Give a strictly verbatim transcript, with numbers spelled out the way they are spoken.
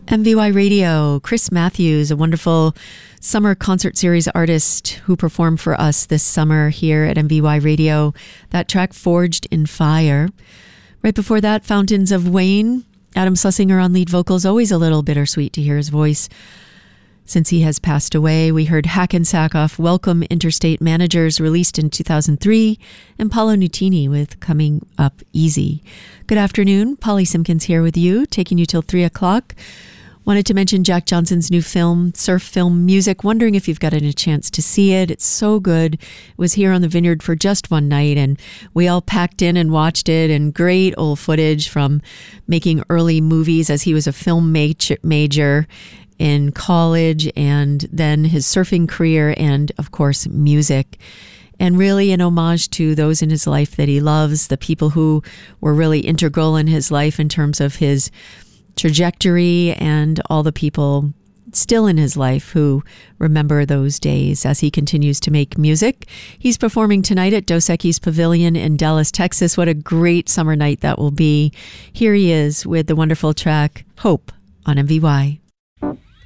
M V Y Radio, Chris Matthews, a wonderful summer concert series artist who performed for us this summer here at M V Y Radio. That track, Forged in Fire. Right before that, Fountains of Wayne. Adam Sussinger on lead vocals. Always a little bittersweet to hear his voice since he has passed away. We heard Hackensack off Welcome Interstate Managers, released in two thousand three, and Paolo Nutini with Coming Up Easy. Good afternoon. Polly Simpkins here with you, taking you till three o'clock. Wanted to mention Jack Johnson's new film, Surf Film Music. Wondering if you've gotten a chance to see it. It's so good. It was here on the Vineyard for just one night, and we all packed in and watched it, and great old footage from making early movies as he was a film major in college, and then his surfing career, and of course music, and really an homage to those in his life that he loves, the people who were really integral in his life in terms of his trajectory, and all the people still in his life who remember those days as he continues to make music. He's performing tonight at Dos Equis Pavilion in Dallas, Texas. What a great summer night that will be. Here he is with the wonderful track Hope on M V Y.